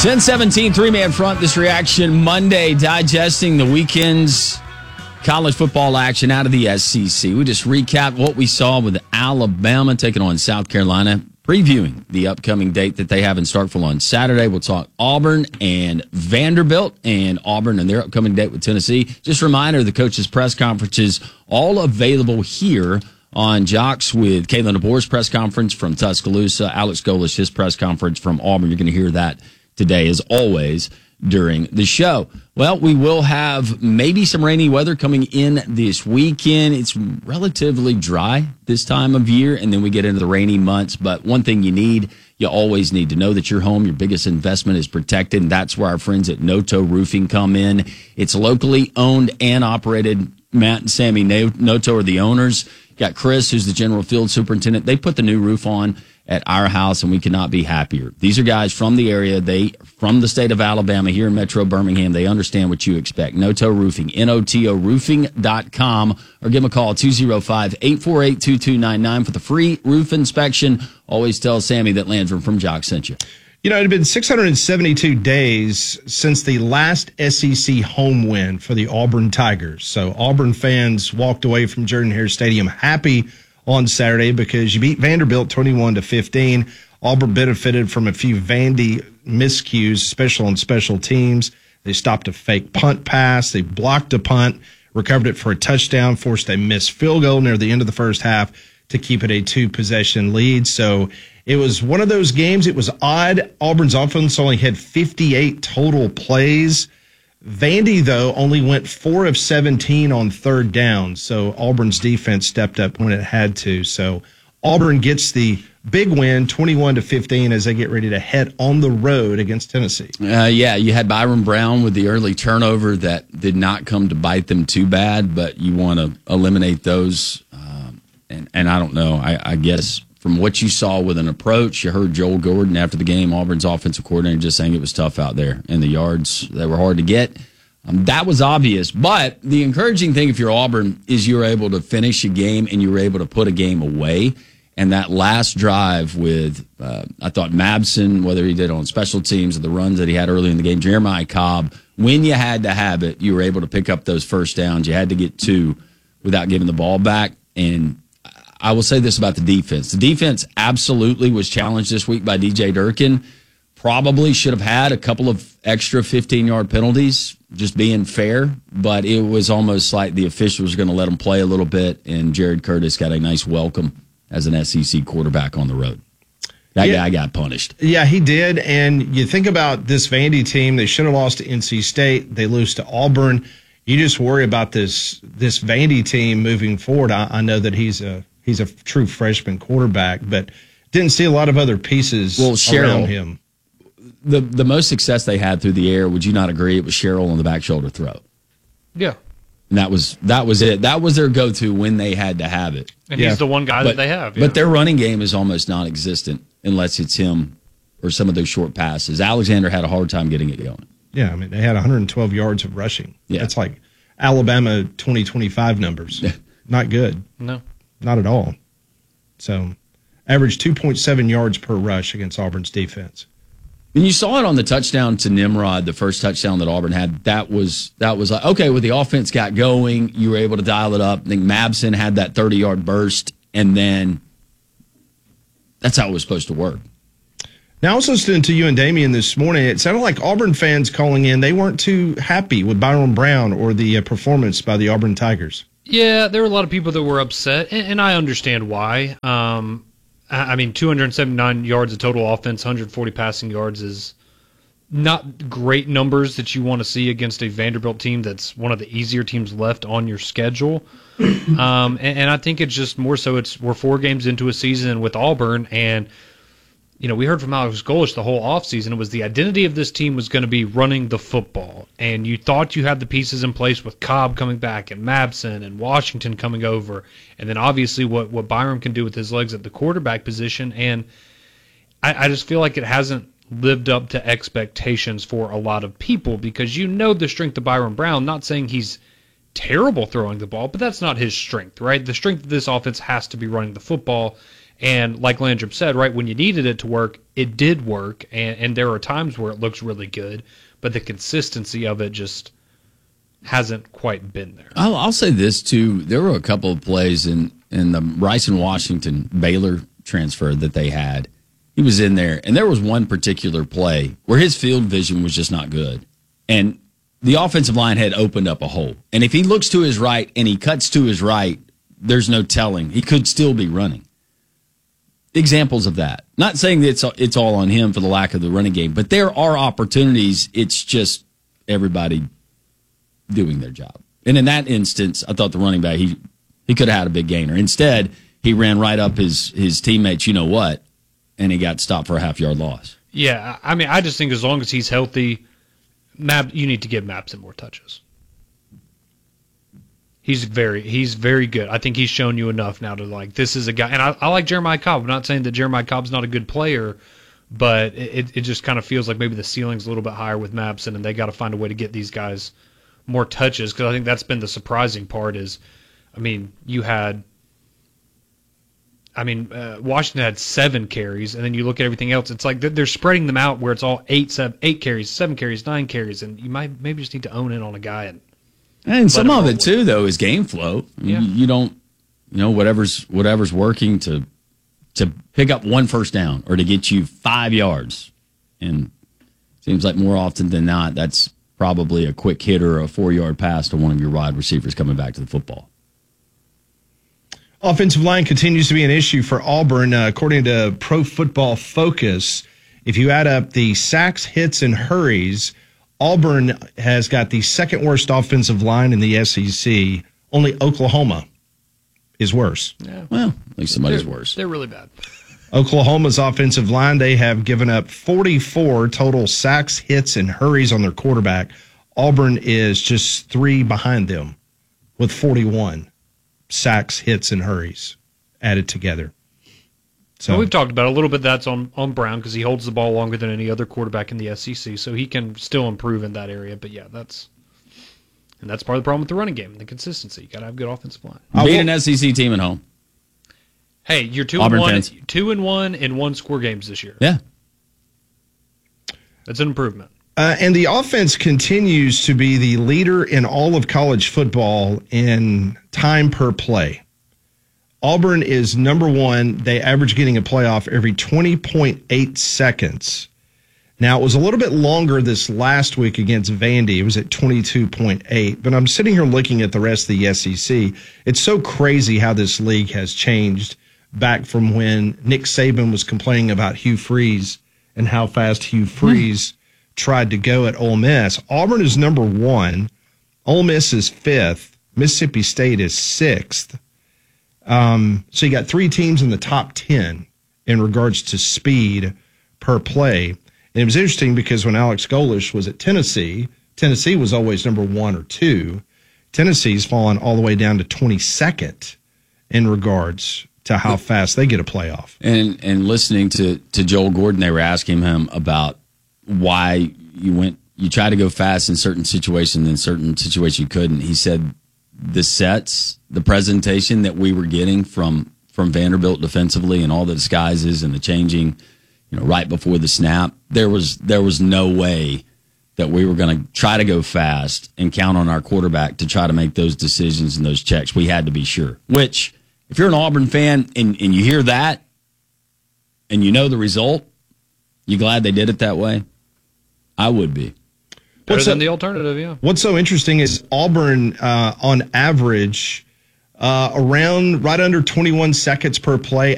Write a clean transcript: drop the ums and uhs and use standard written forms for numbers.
10-17, three-man front. This reaction Monday, digesting the weekend's college football action out of the SEC. We just recapped what we saw with Alabama taking on South Carolina, previewing the upcoming date that they have in Starkville on Saturday. We'll talk Auburn and Vanderbilt, and Auburn and their upcoming date with Tennessee. Just a reminder, the coaches' press conferences all available here on Jocks, with Kalen DeBoer's press conference from Tuscaloosa, Alex Golesh, his press conference from Auburn. You're going to hear that today, as always, during the show. Well, we will have maybe some rainy weather coming in this weekend. It's relatively dry this time of year, and then we get into the rainy months. But one thing you always need to know that your home, your biggest investment, is protected, and that's where our friends at Noto Roofing come in. It's locally owned and operated. Matt and Sammy Noto are the owners. You got Chris, who's the general field superintendent. They put the new roof on at our house, and we could not be happier. These are guys from the area. They from the state of Alabama, here in Metro Birmingham. They understand what you expect. Noto Roofing, Noto Roofing.com, or give them a call, 205-848-2299 for the free roof inspection. Always tell Sammy that Landrum from Jock sent you. You know, it had been 672 days since the last SEC home win for the Auburn Tigers. So Auburn fans walked away from Jordan-Hare Stadium happy on Saturday because you beat Vanderbilt 21-15. Auburn benefited from a few Vandy miscues, especially on special teams. They stopped a fake punt pass. They blocked a punt, recovered it for a touchdown, forced a missed field goal near the end of the first half to keep it a two-possession lead. So it was one of those games. It was odd. Auburn's offense only had 58 total plays. Vandy, though, only went 4 of 17 on third down, so Auburn's defense stepped up when it had to. So Auburn gets the big win, 21-15, as they get ready to head on the road against Tennessee. Yeah, you had Byron Brown with the early turnover that did not come to bite them too bad, but you want to eliminate those. And I don't know, I guess from what you saw with an approach, you heard Joel Gordon after the game, Auburn's offensive coordinator, just saying it was tough out there, and the yards that were hard to get. That was obvious. But the encouraging thing, if you're Auburn, is you're able to finish a game and you were able to put a game away. And that last drive with, I thought Mabson, whether he did on special teams or the runs that he had early in the game, Jeremiah Cobb, when you had to have it, you were able to pick up those first downs. You had to get 2 without giving the ball back. And I will say this about the defense. The defense absolutely was challenged this week by DJ Durkin. Probably should have had a couple of extra 15-yard penalties, just being fair, but it was almost like the officials were going to let them play a little bit, and Jared Curtis got a nice welcome as an SEC quarterback on the road. That guy got punished. Yeah, he did, and you think about this Vandy team, they should have lost to NC State. They lose to Auburn. You just worry about this Vandy team moving forward. I know that he's a true freshman quarterback, but didn't see a lot of other pieces around him. The most success they had through the air, would you not agree? It was Sherrill on the back shoulder throw. Yeah. And that was it. That was their go-to when they had to have it. And he's the one guy that they have. But their running game is almost non-existent unless it's him or some of those short passes. Alexander had a hard time getting it going. Yeah, I mean, they had 112 yards of rushing. Yeah. That's like Alabama 2025 numbers. Not good. No. Not at all. So, averaged 2.7 yards per rush against Auburn's defense. And you saw it on the touchdown to Nimrod, the first touchdown that Auburn had. That was like, okay, well, the offense got going. You were able to dial it up. I think Mabson had that 30-yard burst, and then that's how it was supposed to work. Now, I was listening to you and Damien this morning. It sounded like Auburn fans calling in, they weren't too happy with Byron Brown or the performance by the Auburn Tigers. Yeah, there were a lot of people that were upset, and I understand why. I mean, 279 yards of total offense, 140 passing yards is not great numbers that you want to see against a Vanderbilt team that's one of the easier teams left on your schedule. And I think it's just more so we're 4 games into a season with Auburn, and you know, we heard from Alex Golesh the whole offseason. It was the identity of this team was going to be running the football. And you thought you had the pieces in place with Cobb coming back and Mabson and Washington coming over. And then obviously what Byram can do with his legs at the quarterback position. And I just feel like it hasn't lived up to expectations for a lot of people because you know the strength of Byron Brown, not saying he's terrible throwing the ball, but that's not his strength, right? The strength of this offense has to be running the football. And like Landrum said, right, when you needed it to work, it did work. And there are times where it looks really good, but the consistency of it just hasn't quite been there. I'll say this, too. There were a couple of plays in the Bryson Washington Baylor transfer that they had. He was in there, and there was one particular play where his field vision was just not good. And the offensive line had opened up a hole. And if he looks to his right and he cuts to his right, there's no telling. He could still be running. Examples of that. Not saying that it's all on him for the lack of the running game, but there are opportunities. It's just everybody doing their job. And in that instance, I thought the running back, he could have had a big gainer. Instead, he ran right up his teammates, you know what, and he got stopped for a half-yard loss. Yeah, I mean, I just think as long as he's healthy, you need to give Mapson more touches. He's very good. I think he's shown you enough now to like, this is a guy. And I like Jeremiah Cobb. I'm not saying that Jeremiah Cobb's not a good player, but it just kind of feels like maybe the ceiling's a little bit higher with Mapson, and they got to find a way to get these guys more touches, because I think that's been the surprising part is, I mean, Washington had 7 carries, and then you look at everything else. It's like they're spreading them out where it's all 8 carries, 7 carries, 9 carries, and you might maybe just need to own in on a guy. And some of it too, though, is game flow. Yeah. You don't, whatever's working to pick up 1 first down or to get you 5 yards, and it seems like more often than not, that's probably a quick hit or a 4-yard pass to one of your wide receivers coming back to the football. Offensive line continues to be an issue for Auburn. According to Pro Football Focus, if you add up the sacks, hits, and hurries, Auburn has got the second worst offensive line in the SEC. Only Oklahoma is worse. Yeah. Well, at least somebody's worse. They're really bad. Oklahoma's offensive line, they have given up 44 total sacks, hits, and hurries on their quarterback. Auburn is just 3 behind them with 41 sacks, hits, and hurries added together. So well, we've talked about a little bit that's on Brown because he holds the ball longer than any other quarterback in the SEC, so he can still improve in that area. But yeah, that's part of the problem with the running game, the consistency. You got to have good offensive line. Beat an SEC team at home. Hey, you're 2-1 in 1-score games this year. Yeah, that's an improvement. And the offense continues to be the leader in all of college football in time per play. Auburn is number 1. They average getting a playoff every 20.8 seconds. Now, it was a little bit longer this last week against Vandy. It was at 22.8. But I'm sitting here looking at the rest of the SEC. It's so crazy how this league has changed back from when Nick Saban was complaining about Hugh Freeze and how fast Hugh Freeze tried to go at Ole Miss. Auburn is number 1. Ole Miss is 5th. Mississippi State is 6th. So you got 3 teams in the top 10 in regards to speed per play. And it was interesting because when Alex Golesh was at Tennessee was always number 1 or 2. Tennessee's fallen all the way down to 22nd in regards to how fast they get a playoff. And listening to Joel Gordon, they were asking him about why you try to go fast in certain situations, in certain situations you couldn't. He said the sets, the presentation that we were getting from Vanderbilt defensively and all the disguises and the changing, right before the snap, there was no way that we were going to try to go fast and count on our quarterback to try to make those decisions and those checks. We had to be sure. Which, if you're an Auburn fan and you hear that and you know the result, you glad they did it that way? I would be. Better than the alternative, yeah. What's so interesting is Auburn, on average, around right under 21 seconds per play,